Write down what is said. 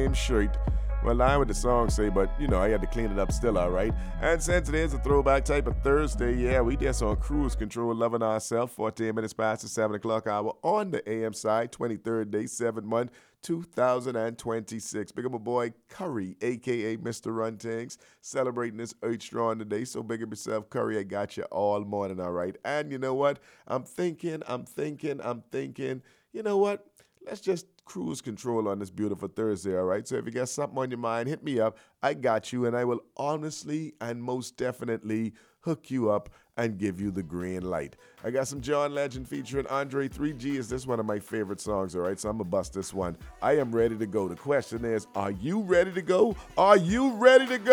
same shirt. Well, I what the song say, but I had to clean it up still, all right. And since it is a throwback type of Thursday, yeah, we just on cruise control, loving ourselves. 14 minutes past the 7 o'clock hour on the AM side, 23rd day, 7th month, 2026. Big up my boy Curry, aka Mr. Runtings, celebrating this Earth Strong today. So big up yourself, Curry. I got you all morning, all right. And you know what? I'm thinking. You know what? Let's just cruise control on this beautiful Thursday, all right? So if you got something on your mind, hit me up. I got you, and I will honestly and most definitely hook you up and give you the green light. I got some John Legend featuring Andre 3G. Is this one of my favorite songs, all right? So I'm going to bust this one. I am ready to go. The question is, are you ready to go? Are you ready to go?